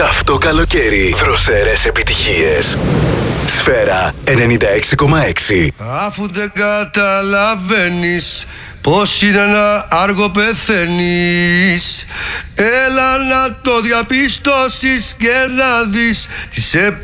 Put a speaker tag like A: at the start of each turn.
A: Καυτό καλοκαίρι. Δροσερές επιτυχίες. Σφαίρα 96,6.
B: Αφού δεν καταλαβαίνεις πως είναι να άργο πεθαίνεις, έλα να το διαπιστώσεις και να δεις τις